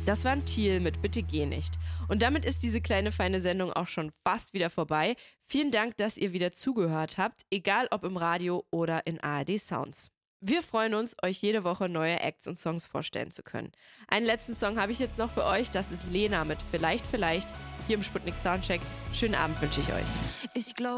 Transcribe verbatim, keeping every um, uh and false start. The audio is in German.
Das war Thiel mit Bitte geh nicht. Und damit ist diese kleine feine Sendung auch schon fast wieder vorbei. Vielen Dank, dass ihr wieder zugehört habt, egal ob im Radio oder in A R D Sounds. Wir freuen uns, euch jede Woche neue Acts und Songs vorstellen zu können. Einen letzten Song habe ich jetzt noch für euch, das ist Lena mit Vielleicht, Vielleicht, hier im Sputnik Soundcheck. Schönen Abend wünsche ich euch. Ich glaube